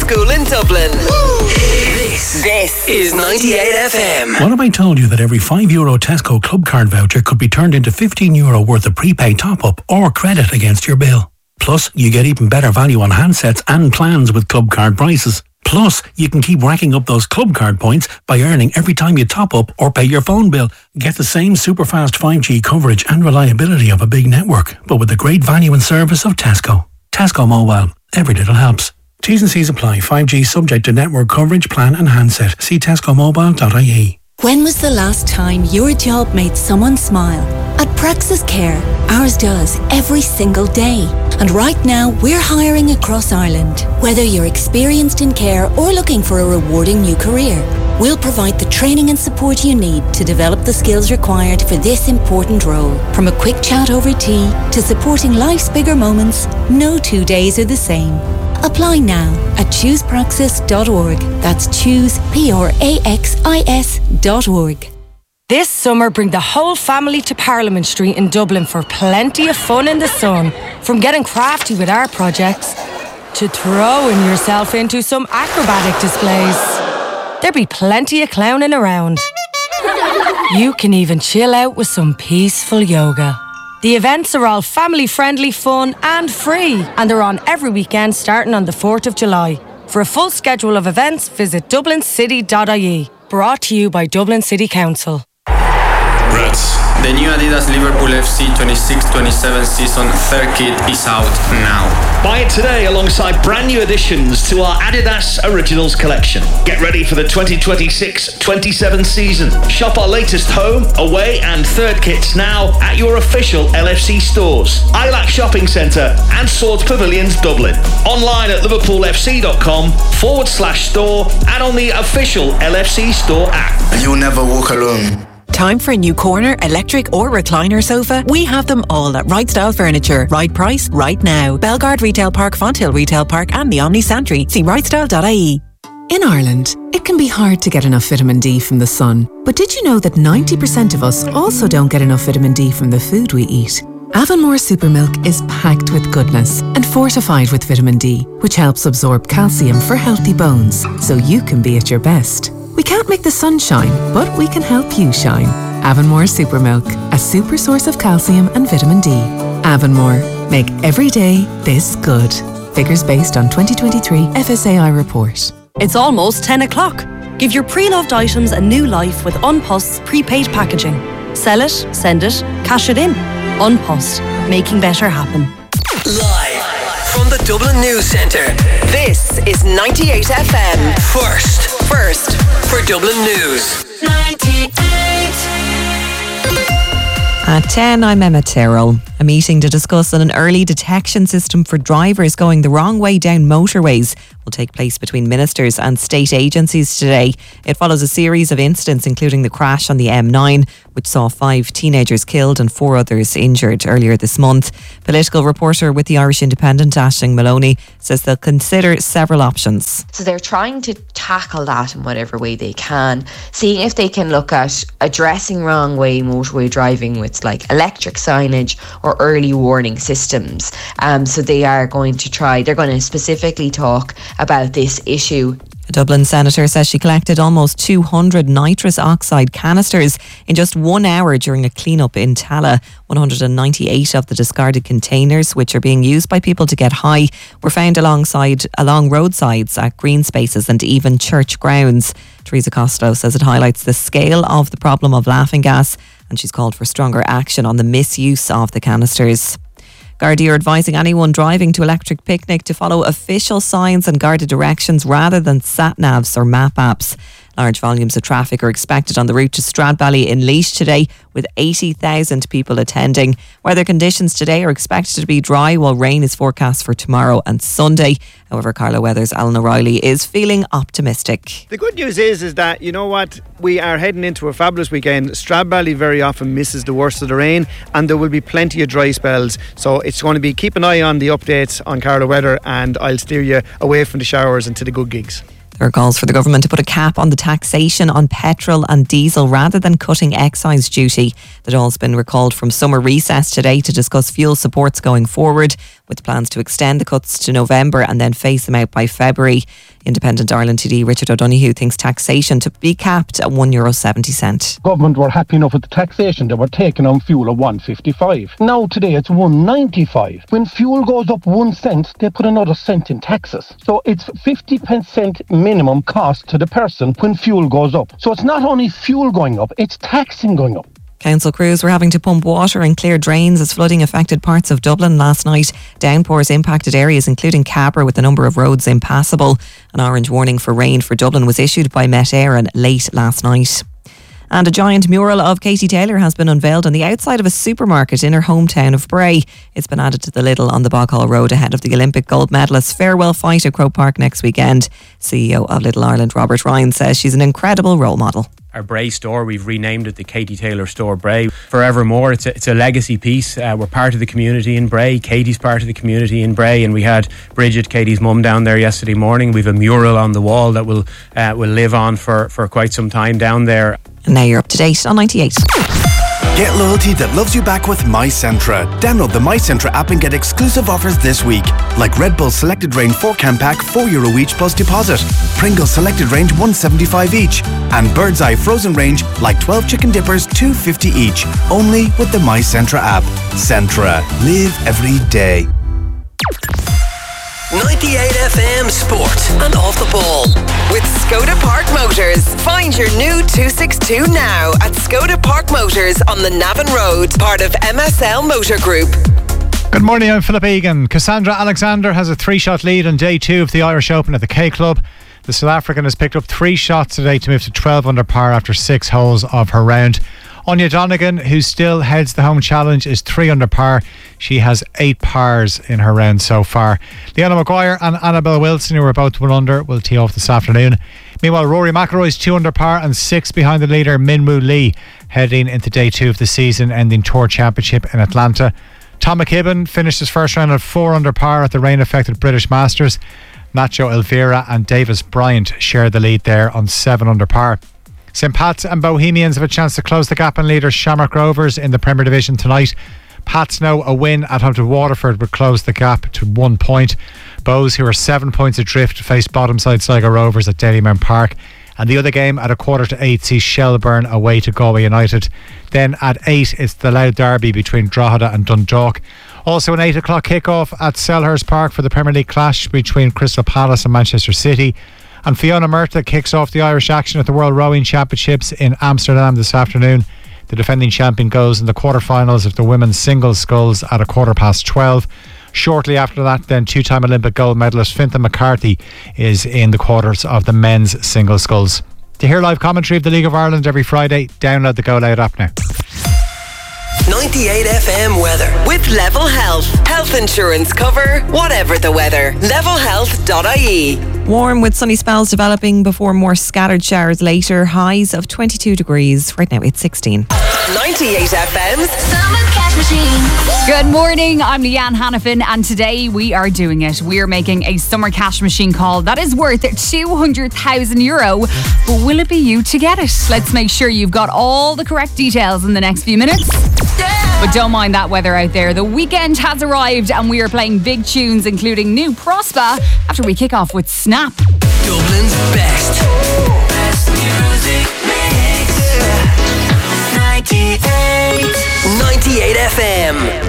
school in Dublin. This is 98 FM. What if I told you that every €5 Tesco Club Card voucher could be turned into €15 worth of prepaid top-up or credit against your bill? Plus, you get even better value on handsets and plans with Club Card prices. Plus, you can keep racking up those Club Card points by earning every time you top up or pay your phone bill. Get the same super fast 5G coverage and reliability of a big network, but with the great value and service of Tesco. Tesco Mobile. Every little helps. T's and C's apply. 5G subject to network coverage, plan and handset. See tescomobile.ie. When was the last time your job made someone smile? At Praxis Care, ours does every single day. And right now, we're hiring across Ireland. Whether you're experienced in care or looking for a rewarding new career, we'll provide the training and support you need to develop the skills required for this important role. From a quick chat over tea to supporting life's bigger moments, no 2 days are the same. Apply now at choosepraxis.org. That's choosepraxis.org. This summer, bring the whole family to Parliament Street in Dublin for plenty of fun in the sun. From getting crafty with art projects to throwing yourself into some acrobatic displays. There'll be plenty of clowning around. You can even chill out with some peaceful yoga. The events are all family-friendly, fun and free, and they're on every weekend starting on the 4th of July. For a full schedule of events, visit dublincity.ie. Brought to you by Dublin City Council. Rats. The new Adidas Liverpool FC 26-27 season third kit is out now. Buy it today alongside brand new additions to our Adidas Originals collection. Get ready for the 2026-27 season. Shop our latest home, away and third kits now at your official LFC stores, ILAC Shopping Centre and Swords Pavilions Dublin. Online at liverpoolfc.com/store and on the official LFC store app. You'll never walk alone. Time for a new corner, electric or recliner sofa? We have them all at Right Style Furniture. Right price, right now. Belgard Retail Park, Fonthill Retail Park and the Omni Santry. See rightstyle.ie. In Ireland, it can be hard to get enough vitamin D from the sun. But did you know that 90% of us also don't get enough vitamin D from the food we eat? Avonmore Supermilk is packed with goodness and fortified with vitamin D, which helps absorb calcium for healthy bones, so you can be at your best. We can't make the sun shine, but we can help you shine. Avonmore Supermilk, a super source of calcium and vitamin D. Avonmore, make every day this good. Figures based on 2023 FSAI report. It's almost 10 o'clock. Give your pre-loved items a new life with Unpost's prepaid packaging. Sell it, send it, cash it in. Unpost, making better happen. Live from the Dublin News Centre, this is 98 FM. First for Dublin News. 98. At 10, I'm Emma Tyrrell. A meeting to discuss an early detection system for drivers going the wrong way down motorways will take place between ministers and state agencies today. It follows a series of incidents, including the crash on the M9, which saw 5 teenagers killed and 4 others injured earlier this month. Political reporter with the Irish Independent, Aisling Maloney, says they'll consider several options. So they're trying to tackle that in whatever way they can, seeing if they can look at addressing wrong way motorway driving with like electric signage or early warning systems. So they're going to specifically talk about this issue. A Dublin senator says she collected almost 200 nitrous oxide canisters in just 1 hour during a clean-up in Tala. 198 of the discarded containers, which are being used by people to get high, were found along roadsides, at green spaces and even church grounds. Teresa Costello says it highlights the scale of the problem of laughing gas, and she's called for stronger action on the misuse of the canisters. Gardaí are advising anyone driving to Electric Picnic to follow official signs and guarded directions rather than sat-navs or map apps. Large volumes of traffic are expected on the route to Stradbally in Laois today, with 80,000 people attending. Weather conditions today are expected to be dry, while rain is forecast for tomorrow and Sunday. However, Carlo Weather's Alan O'Reilly is feeling optimistic. The good news is that, you know what, we are heading into a fabulous weekend. Stradbally very often misses the worst of the rain, and there will be plenty of dry spells. So it's going to be, keep an eye on the updates on Carlo Weather, and I'll steer you away from the showers and to the good gigs. There are calls for the government to put a cap on the taxation on petrol and diesel rather than cutting excise duty. The Dáil's been recalled from summer recess today to discuss fuel supports going forward, with plans to extend the cuts to November and then phase them out by February. Independent Ireland TD Richard O'Donoghue thinks taxation to be capped at €1.70. Government were happy enough with the taxation. They were taking on fuel at $1.55. Now today it's $1.95. When fuel goes up 1 cent, they put another cent in taxes. So it's 50% minimum cost to the person when fuel goes up. So it's not only fuel going up, it's taxing going up. Council crews were having to pump water and clear drains as flooding affected parts of Dublin last night. Downpours impacted areas including Cabra, with a number of roads impassable. An orange warning for rain for Dublin was issued by Met Éireann late last night. And a giant mural of Katie Taylor has been unveiled on the outside of a supermarket in her hometown of Bray. It's been added to the Lidl on the Boghall Road ahead of the Olympic gold medalist's farewell fight at Croke Park next weekend. CEO of Lidl Ireland, Robert Ryan, says she's an incredible role model. Our Bray store, we've renamed it the Katie Taylor Store Bray. Forevermore, it's a legacy piece. We're part of the community in Bray. Katie's part of the community in Bray, and we had Bridget, Katie's mum, down there yesterday morning. We've a mural on the wall that will live on for quite some time down there. And now you're up to date on 98. Get loyalty that loves you back with MyCentra. Download the MyCentra app and get exclusive offers this week. Like Red Bull Selected Range 4-can pack, €4 each plus deposit. Pringles Selected Range $1.75 each. And Bird's Eye Frozen Range, like 12 chicken dippers, $2.50 each. Only with the MyCentra app. Centra. Live every day. 98 FM Sport and Off the Ball with Skoda Park Motors. Find your new 262 now at Skoda Park Motors on the Navan Road, part of MSL Motor Group. Good morning, I'm Philip Egan. Cassandra Alexander has a 3-shot lead on day 2 of the Irish Open at the K Club. The South African has picked up 3 shots today to move to 12 under par after 6 holes of her round. Anya Donegan, who still heads the home challenge, is 3 under par. She has 8 pars in her round so far. Leona Maguire and Annabelle Wilson, who are both 1 under, will tee off this afternoon. Meanwhile, Rory McIlroy is 2 under par and 6 behind the leader Minwoo Lee, heading into day 2 of the season-ending Tour Championship in Atlanta. Tom McKibben finished his first round at 4 under par at the rain-affected British Masters. Nacho Elvira and Davis Bryant share the lead there on 7 under par. St Pat's and Bohemians have a chance to close the gap on leaders Shamrock Rovers in the Premier Division tonight. Pats know a win at home to Waterford would close the gap to 1 point. Bows, who are 7 points adrift, face bottom side Sligo Rovers at Dalymount Park. And the other game at 7:15 sees Shelburne away to Galway United. Then at 8 it's the Louth Derby between Drogheda and Dundalk. Also an 8 o'clock kickoff at Selhurst Park for the Premier League clash between Crystal Palace and Manchester City. And Fiona Murtagh kicks off the Irish action at the World Rowing Championships in Amsterdam this afternoon. The defending champion goes in the quarterfinals of the women's singles sculls at 12:15. Shortly after that, then, 2-time Olympic gold medalist Fintan McCarthy is in the quarters of the men's singles sculls. To hear live commentary of the League of Ireland every Friday, download the Go Loud app now. 98 FM weather with Level Health. Health insurance cover, whatever the weather. levelhealth.ie. Warm with sunny spells developing before more scattered showers later. Highs of 22 degrees. Right now it's 16. 98 FM's Summer Cash Machine. Good morning, I'm Leanne Hannafin, and today we are doing it. We are making a summer cash machine call that is worth €200,000. But will it be you to get it? Let's make sure you've got all the correct details in the next few minutes. But don't mind that weather out there. The weekend has arrived and we are playing big tunes, including new Prospa, after we kick off with Snap. Dublin's best music mix. 98 FM.